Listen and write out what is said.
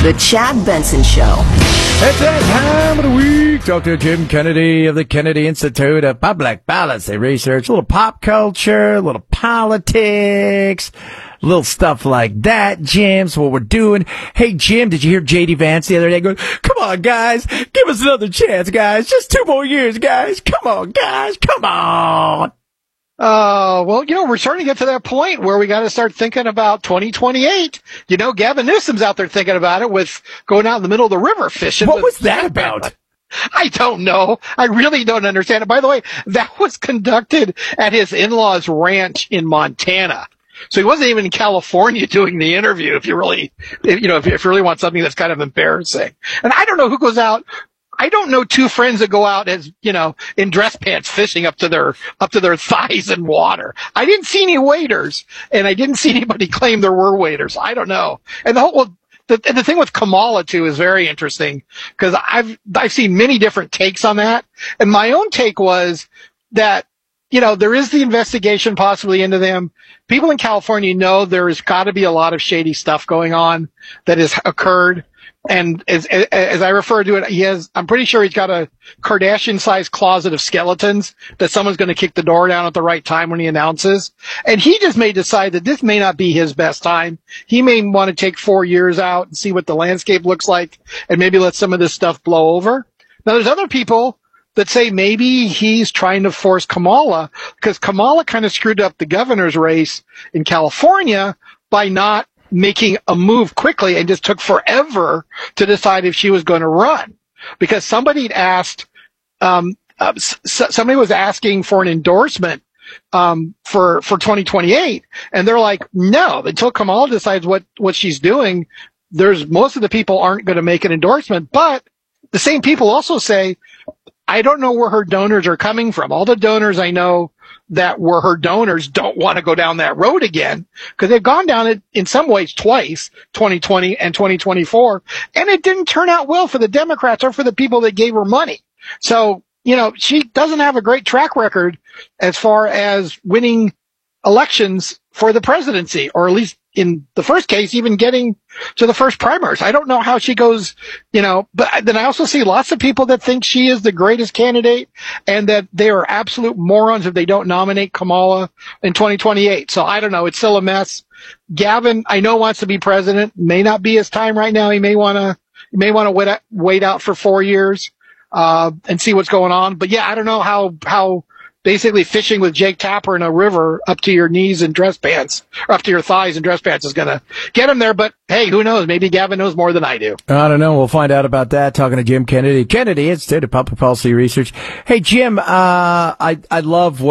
The Chad Benson Show. It's that time of the week. Dr. Jim Kennedy of the Kennedy Institute of Public Policy Research. A little pop culture, a little politics, little stuff like that, Jim. So what we're doing. Hey, Jim, did you hear J.D. Vance the other day going, come on, guys, give us another chance, guys. Just 2 more years, guys. Come on, guys. Come on. Well, we're starting to get to that point where we got to start thinking about 2028. Gavin Newsom's out there thinking about it with going out in the middle of the river fishing. What was that about? I don't know. I really don't understand it. By the way, that was conducted at his in-laws' ranch in Montana. So he wasn't even in California doing the interview, if you really want something that's kind of embarrassing. And I don't know who goes out. I don't know 2 friends that go out as, in dress pants fishing up to their thighs in water. I didn't see any waders, and I didn't see anybody claim there were waders. I don't know. And the thing with Kamala too is very interesting because I've seen many different takes on that. And my own take was that, there is the investigation possibly into them. People in California know there has got to be a lot of shady stuff going on that has occurred. And as I refer to it, I'm pretty sure he's got a Kardashian-sized closet of skeletons that someone's going to kick the door down at the right time when he announces. And he just may decide that this may not be his best time. He may want to take 4 years out and see what the landscape looks like and maybe let some of this stuff blow over. Now, there's other people that say maybe he's trying to force Kamala because Kamala kind of screwed up the governor's race in California by not making a move quickly and just took forever to decide if she was going to run because somebody had asked, somebody was asking for an endorsement, for 2028. And they're like, no, until Kamala decides what she's doing, most of the people aren't going to make an endorsement. But the same people also say, I don't know where her donors are coming from. All the donors I know that were her donors don't want to go down that road again because they've gone down it in some ways twice, 2020 and 2024, and it didn't turn out well for the Democrats or for the people that gave her money. So, she doesn't have a great track record as far as winning elections for the presidency, or at least in the first case, even getting to the first primaries. I don't know how she goes, but then I also see lots of people that think she is the greatest candidate and that they are absolute morons if they don't nominate Kamala in 2028. So I don't know. It's still a mess. Gavin, I know, wants to be president. May not be his time right now. He may want to wait out for 4 years, and see what's going on. But yeah, I don't know how basically fishing with Jake Tapper in a river up to your knees in dress pants, or up to your thighs in dress pants, is going to get him there. But hey, who knows? Maybe Gavin knows more than I do. I don't know. We'll find out about that. Talking to Jim Kennedy, Institute of Public Policy Research. Hey, Jim, I love what